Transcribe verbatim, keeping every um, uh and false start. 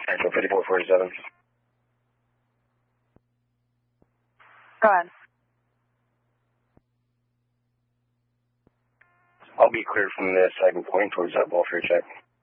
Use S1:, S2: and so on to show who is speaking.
S1: Actual fifty-four forty-seven.
S2: Go ahead.
S1: I'll be clear from this. I can point towards that ball for a check.